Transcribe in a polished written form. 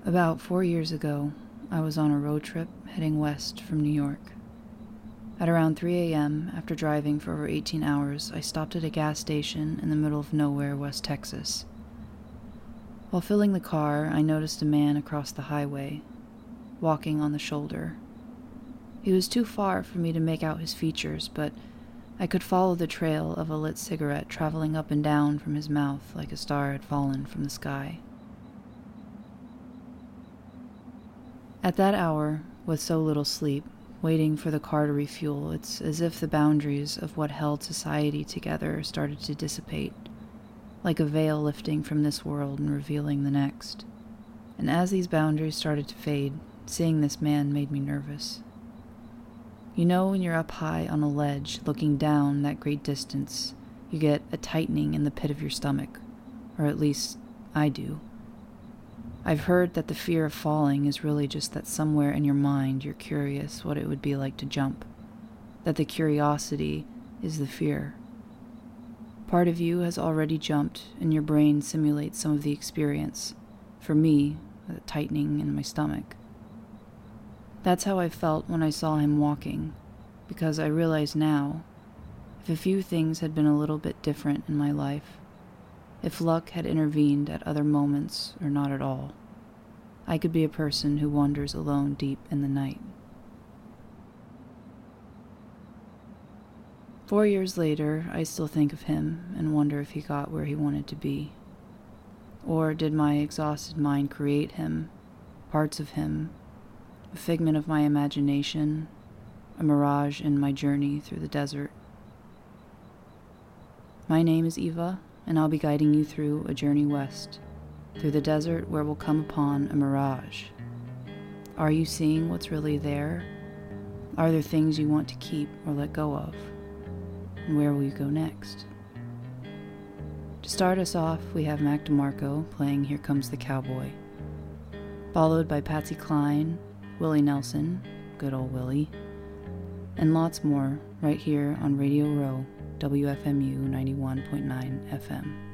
About 4 years ago, I was on a road trip heading west from New York. At around 3 a.m., after driving for over 18 hours, I stopped at a gas station in the middle of nowhere, West Texas. While filling the car, I noticed a man across the highway, walking on the shoulder. He was too far for me to make out his features, but I could follow the trail of a lit cigarette traveling up and down from his mouth like a star had fallen from the sky. At that hour, with so little sleep, waiting for the car to refuel, it's as if the boundaries of what held society together started to dissipate, like a veil lifting from this world and revealing the next. And as these boundaries started to fade, seeing this man made me nervous. You know, when you're up high on a ledge, looking down that great distance, you get a tightening in the pit of your stomach, or at least I do. I've heard that the fear of falling is really just that somewhere in your mind you're curious what it would be like to jump, that the curiosity is the fear. Part of you has already jumped, and your brain simulates some of the experience. For me, a tightening in my stomach. That's how I felt when I saw him walking, because I realize now, if a few things had been a little bit different in my life, if luck had intervened at other moments or not at all, I could be a person who wanders alone deep in the night. 4 years later, I still think of him and wonder if he got where he wanted to be. Or did my exhausted mind create him, parts of him, a figment of my imagination, a mirage in my journey through the desert? My name is Eva, and I'll be guiding you through a journey west, through the desert where we'll come upon a mirage. Are you seeing what's really there? Are there things you want to keep or let go of? And where will you go next? To start us off, we have Mac DeMarco playing Here Comes the Cowboy, followed by Patsy Cline, Willie Nelson, good old Willie, and lots more right here on Radio Row, WFMU 91.9 FM.